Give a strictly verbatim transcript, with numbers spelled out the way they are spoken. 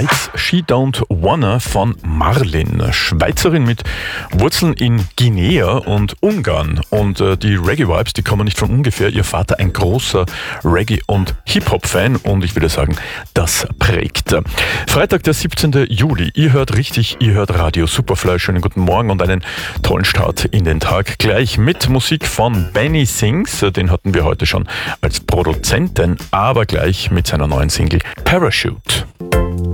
She Don't Wanna von Marlin, Schweizerin mit Wurzeln in Guinea und Ungarn. Und äh, die Reggae-Vibes, die kommen nicht von ungefähr. Ihr Vater ein großer Reggae- und Hip-Hop-Fan und ich würde sagen, das prägt. Freitag, der siebzehnten Juli. Ihr hört richtig, ihr hört Radio Superfly. Schönen guten Morgen und einen tollen Start in den Tag. Gleich mit Musik von Benny Sings, den hatten wir heute schon als Produzenten, aber gleich mit seiner neuen Single Parachute.